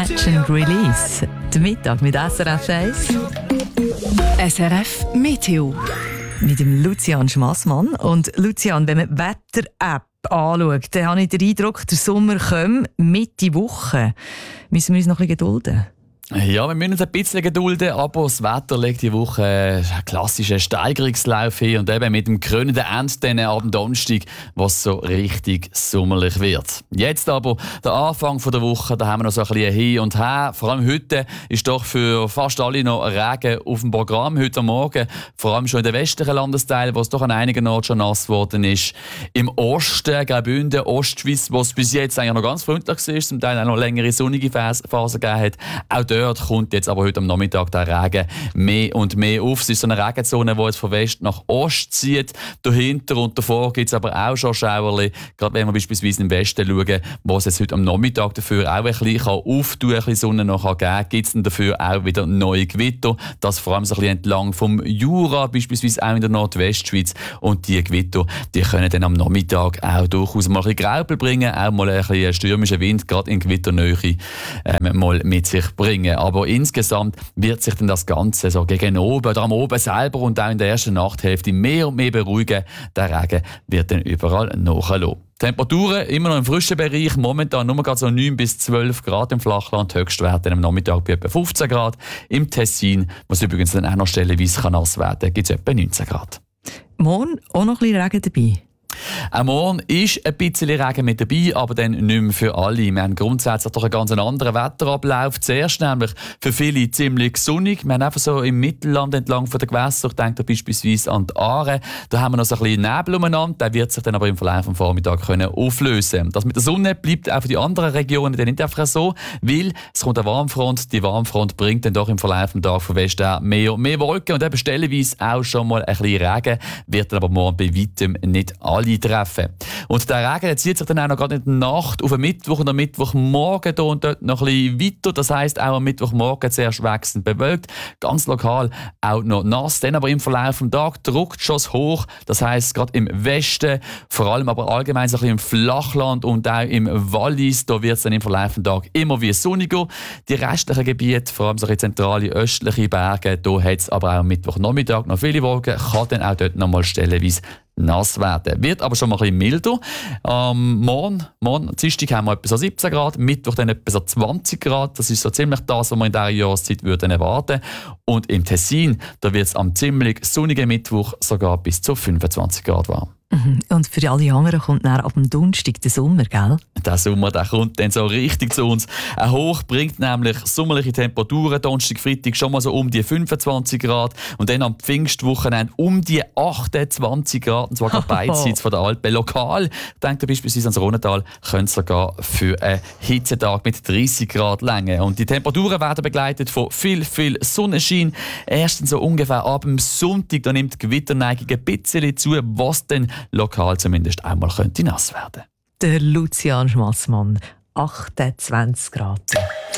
Catch and Release. Der Mittag mit SRF 1. SRF Meteo. Mit dem Lucian Schmassmann. Und Lucian, wenn man die Wetter-App anschaut, dann habe ich den Eindruck, der Sommer kommt Mitte Woche. Müssen wir uns noch ein bisschen gedulden? Ja, wir müssen uns ein bisschen gedulden, aber das Wetter legt die Woche einen klassischen Steigerungslauf hin und eben mit dem krönenden Ende ab Donnerstag, was so richtig sommerlich wird. Jetzt aber der Anfang der Woche, da haben wir noch so ein bisschen hin und her. Vor allem heute ist doch für fast alle noch Regen auf dem Programm heute Morgen, vor allem schon in den westlichen Landesteilen, wo es doch an einigen Orten schon nass geworden ist. Im Osten, Graubünden, Ostschweiz, wo es bis jetzt eigentlich noch ganz freundlich war, zum Teil auch noch längere sonnige Phasen gegeben hat, auch dort kommt jetzt aber heute am Nachmittag der Regen mehr und mehr auf. Es ist so eine Regenzone, die jetzt von West nach Ost zieht. Dahinter und davor gibt es aber auch schon Schauerli. Gerade wenn wir beispielsweise im Westen schauen, wo es jetzt heute am Nachmittag dafür auch ein bisschen auftun, ein bisschen Sonne noch geben kann, gibt es dann dafür auch wieder neue Gewitter. Das vor allem so ein bisschen entlang vom Jura, beispielsweise auch in der Nordwestschweiz. Und die Gewitter, die können dann am Nachmittag auch durchaus mal ein bisschen Graupel bringen, auch mal ein bisschen stürmischen Wind, gerade in Gewitternähe, mal mit sich bringen. Aber insgesamt wird sich dann das Ganze so gegen oben oder am Oben selber und auch in der ersten Nachthälfte mehr und mehr beruhigen. Der Regen wird dann überall nachlassen. Temperaturen immer noch im frischen Bereich, momentan nur gerade so 9 bis 12 Grad im Flachland, Höchstwerte am Nachmittag bei etwa 15 Grad. Im Tessin, was übrigens dann auch noch stellenweise nass werden kann, gibt es etwa 19 Grad. Morgen auch noch ein bisschen Regen dabei. Auch morgen ist ein bisschen Regen mit dabei, aber dann nicht mehr für alle. Wir haben grundsätzlich doch einen ganz anderen Wetterablauf. Zuerst nämlich für viele ziemlich sonnig. Wir haben einfach so im Mittelland entlang von den Gewässern, ich denke da beispielsweise an die Aare, da haben wir noch so ein bisschen Nebel umeinander, der wird sich dann aber im Verlauf des Vormittags auflösen. Das mit der Sonne bleibt auch für die anderen Regionen dann nicht einfach so, weil es kommt eine Warmfront. Die Warmfront bringt dann doch im Verlauf des Tages von Westen auch mehr und mehr Wolken und eben stellenweise auch schon mal ein bisschen Regen, wird dann aber morgen bei weitem nicht alle treffen. Und der Regen zieht sich dann auch noch gerade in der Nacht auf den Mittwoch und am Mittwochmorgen hier und dort noch ein bisschen weiter. Das heisst, auch am Mittwochmorgen zuerst wechselnd bewölkt, ganz lokal auch noch nass. Dann aber im Verlauf des Tages drückt es hoch. Das heisst, gerade im Westen, vor allem aber allgemein so ein bisschen im Flachland und auch im Wallis, da wird es dann im Verlauf des Tages immer wie sonniger. Die restlichen Gebiete, vor allem so zentrale östliche Berge, da hat es aber auch am Mittwochnachmittag noch viele Wolken, kann dann auch dort noch mal stellenweise nass werden. Wird aber schon mal ein bisschen milder. Morgen, Dienstag haben wir etwa so 17 Grad, Mittwoch dann etwa so 20 Grad. Das ist so ziemlich das, was wir in dieser Jahreszeit erwarten würden. Und im Tessin, da wird es am ziemlich sonnigen Mittwoch sogar bis zu 25 Grad warm. Und für alle anderen kommt dann ab dem Donnerstag der Sommer, gell? Der Sommer, der kommt dann so richtig zu uns. Ein Hoch bringt nämlich sommerliche Temperaturen. Donnerstag, Freitag schon mal so um die 25 Grad. Und dann am Pfingstwochenende um die 28 Grad. Und zwar gerade beidseits von der Alpen. Lokal, denkt ihr beispielsweise ans Rhontal, könnte es sogar für einen Hitzetag mit 30 Grad länger. Und die Temperaturen werden begleitet von viel Sonnenschein. Erstens so ungefähr ab dem Sonntag, da nimmt die Gewitterneigung ein bisschen zu, was dann lokal zumindest einmal könnte nass werden. Der Lucian Schmassmann, 28 Grad.